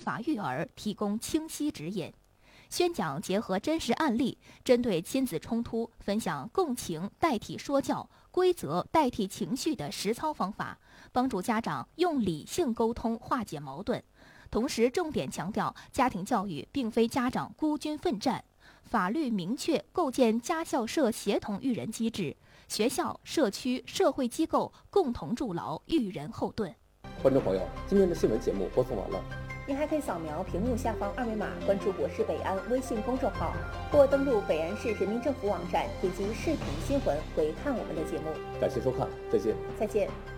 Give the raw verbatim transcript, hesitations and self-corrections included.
法育儿提供清晰指引。宣讲结合真实案例，针对亲子冲突分享共情代替说教、规则代替情绪的实操方法，帮助家长用理性沟通化解矛盾。同时重点强调，家庭教育并非家长孤军奋战，法律明确构建家校社协同育人机制，学校、社区、社会机构共同筑牢育人后盾。 观众朋友，今天的新闻节目播送完了。 您还可以扫描屏幕下方二维码，关注我是北安微信公众号，或登录北安市人民政府网站，点击视频新闻回看我们的节目。 感谢收看，再见。 再见。